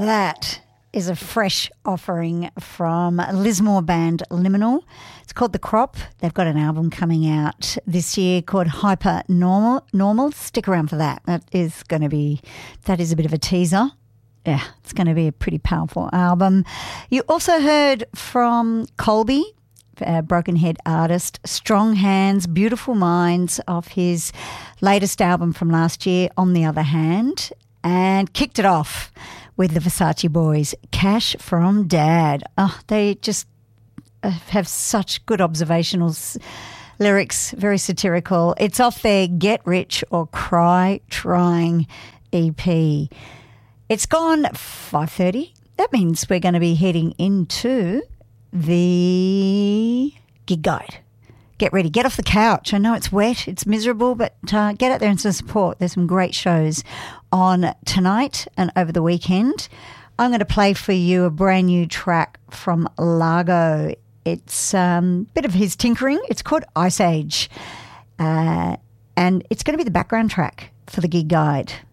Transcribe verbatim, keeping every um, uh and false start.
That is a fresh offering from Lismore band Liminal. It's called The Crop. They've got an album coming out this year called Hyper Normal. Normal. Stick around for that. That is going to be, that is a bit of a teaser. Yeah, it's going to be a pretty powerful album. You also heard from Colby, a Broken Head artist, Strong Hands, Beautiful Minds, off his latest album from last year, On the Other Hand, and kicked it off with the Versace Boys, Cash from Dad. Oh, they just have such good observational s- lyrics, very satirical. It's off their Get Rich or Cry Trying E P. It's gone five thirty. That means we're going to be heading into the gig guide. Get ready. Get off the couch. I know it's wet. It's miserable, but uh, get out there and support. There's some great shows on tonight and over the weekend. I'm going to play for you a brand new track from Largo. It's um, a bit of his tinkering. It's called Ice Age. Uh, and it's going to be the background track for the gig guide.